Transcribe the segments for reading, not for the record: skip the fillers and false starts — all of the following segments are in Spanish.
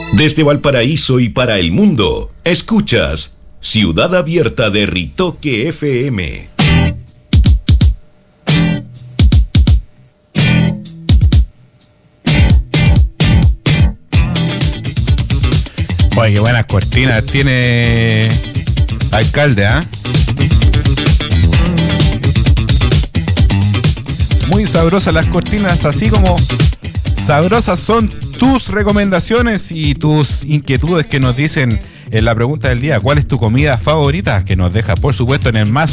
Desde Valparaíso y para el mundo, escuchas Ciudad Abierta de Ritoque FM. Oye, qué buenas cortinas tiene alcalde, ¿ah? Muy sabrosas las cortinas, así como sabrosas son tus recomendaciones y tus inquietudes que nos dicen en la pregunta del día. ¿Cuál es tu comida favorita? Que nos deja, por supuesto, en el más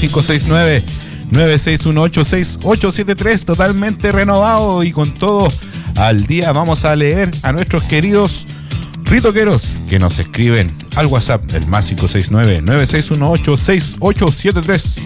569-96186873, totalmente renovado y con todo al día. Vamos a leer a nuestros queridos ritoqueros que nos escriben al WhatsApp del más 569-96186873.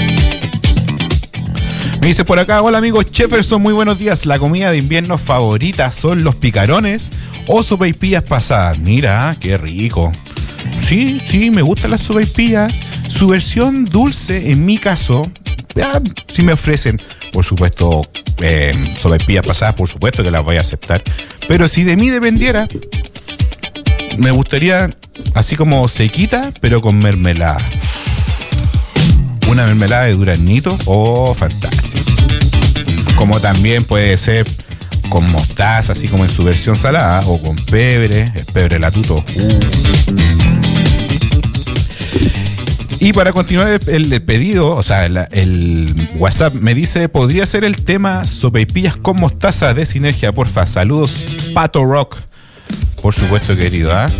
Me dice por acá: hola amigos Jefferson, muy buenos días. La comida de invierno favorita son los picarones o sopaipillas pasadas. Mira, qué rico. Sí, me gustan las sopaipillas. Su versión dulce, en mi caso, si me ofrecen, por supuesto, sopaipillas pasadas, por supuesto que las voy a aceptar. Pero si de mí dependiera, me gustaría así como sequita, pero con mermelada. Una mermelada de duraznito, fantástico. Como también puede ser con mostaza, así como en su versión salada, o con pebre, el pebre latuto. Y para continuar el pedido, o sea, el WhatsApp me dice: podría ser el tema sopaipillas con mostaza de Sinergia, porfa. Saludos, Pato Rock. Por supuesto, querido, ¿ah?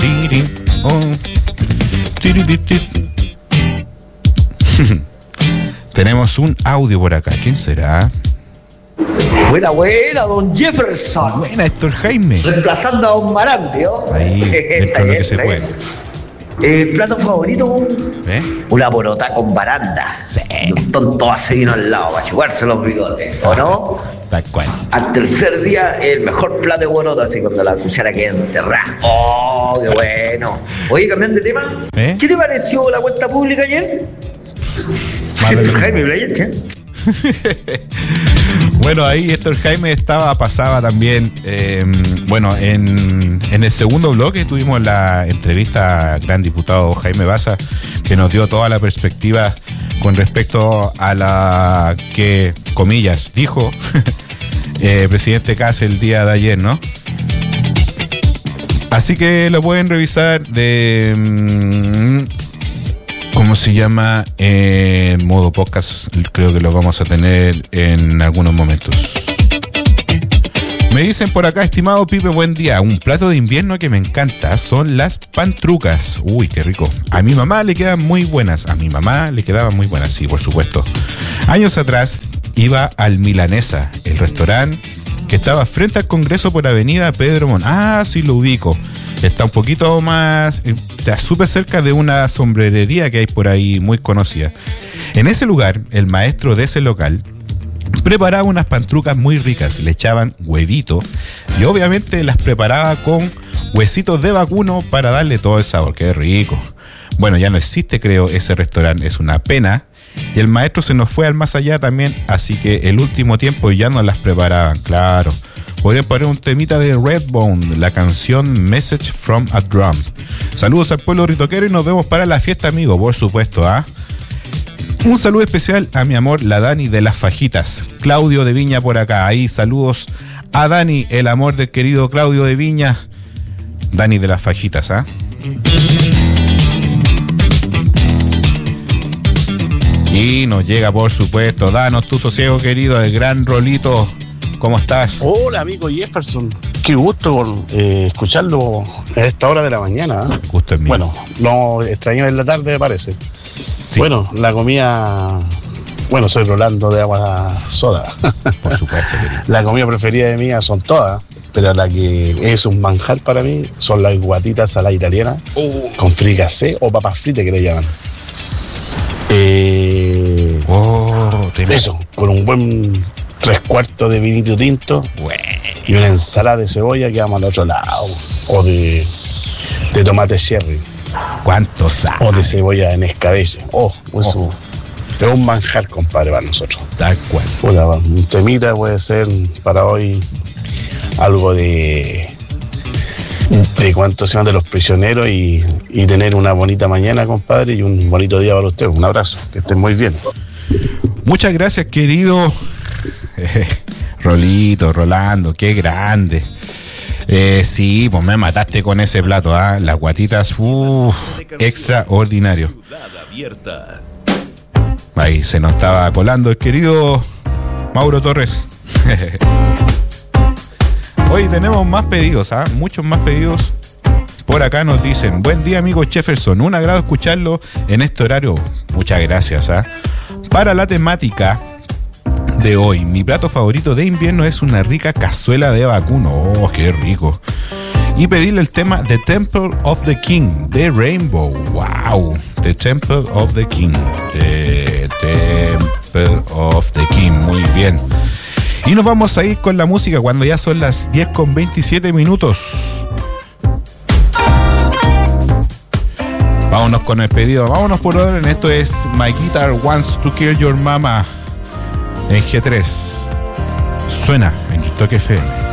Tenemos un audio por acá. ¿Quién será? Buena, don Jefferson. Buena, Héctor Jaime. Reemplazando a don Marambio. Ahí, dentro de lo que se puede. Plato favorito, una porota con baranda. Sí. Un tonto vino al lado para chuparse los bigotes, ¿o no? Tal cual. Al tercer día, el mejor plato de porota, así cuando la cuchara queda enterrada. ¡Oh, qué bueno! Oye, cambiando de tema, ¿qué te pareció la cuenta pública ayer? Jaime Blayeche. Bueno, ahí Héctor Jaime pasaba también, en el segundo bloque tuvimos la entrevista al gran diputado Jaime Baza, que nos dio toda la perspectiva con respecto a la que, comillas, dijo presidente Kast el día de ayer, ¿no? Así que lo pueden revisar de... ¿cómo se llama? En modo podcast, creo que lo vamos a tener en algunos momentos. Me dicen por acá: estimado Pipe, buen día. Un plato de invierno que me encanta son las pantrucas. Uy, qué rico. A mi mamá le quedan muy buenas. Sí, por supuesto. Años atrás iba al Milanesa, el restaurante que estaba frente al Congreso por Avenida Pedro Montt. Sí lo ubico. Está un poquito más, está súper cerca de una sombrerería que hay por ahí muy conocida. En ese lugar, el maestro de ese local preparaba unas pantrucas muy ricas. Le echaban huevito y obviamente las preparaba con huesitos de vacuno para darle todo el sabor. ¡Qué rico! Bueno, ya no existe, creo, ese restaurante. Es una pena. Y el maestro se nos fue al más allá también, así que el último tiempo ya no las preparaban, claro. Podrían poner un temita de Redbone, la canción Message from a Drum. Saludos al pueblo ritoquero y nos vemos para la fiesta, amigo, por supuesto, ¿ah? Un saludo especial a mi amor, la Dani de las Fajitas. Claudio de Viña por acá. Ahí, saludos a Dani, el amor del querido Claudio de Viña. Dani de las Fajitas, ¿ah? Y nos llega, por supuesto, danos tu sosiego, querido, el gran Rolito. ¿Cómo estás? Hola, amigo Jefferson. Qué gusto escucharlo a esta hora de la mañana. Gusto es mío. Bueno, lo extrañé en la tarde, me parece. Sí. Bueno, la comida... Bueno, soy Rolando de Agua Soda. Por supuesto, querido. La comida preferida de mía son todas, pero la que es un manjar para mí son las guatitas a la italiana, con fricasé o papas fritas que le llaman. Eso, con un buen 3/4 de vinito tinto, y una ensalada de cebolla que vamos al otro lado, o de tomate cherry. ¿Cuánto sabe? O de cebolla en escabeche. Eso es un manjar, compadre, para nosotros. Tal cual. Un temita puede ser para hoy algo de cuánto se van de los prisioneros y tener una bonita mañana, compadre, y un bonito día para ustedes. Un abrazo, que estén muy bien. Muchas gracias, querido Rolando, qué grande. Sí, pues me mataste con ese plato, ¿ah? Las guatitas, extraordinario. Ahí se nos estaba colando el querido Mauro Torres. Hoy tenemos más pedidos, muchos más pedidos. Por acá nos dicen: buen día, amigo Jefferson, un agrado escucharlo en este horario. Muchas gracias. Para la temática de hoy, mi plato favorito de invierno es una rica cazuela de vacuno. ¡Oh, qué rico! Y pedirle el tema The Temple of the King de Rainbow. ¡Wow! The Temple of the King. The Temple of the King. Muy bien. Y nos vamos a ir con la música cuando ya son las 10:27. Vámonos con el pedido. Vámonos por orden. Esto es My Guitar Wants to Kill Your Mama en G3. Suena en Ritoque FM.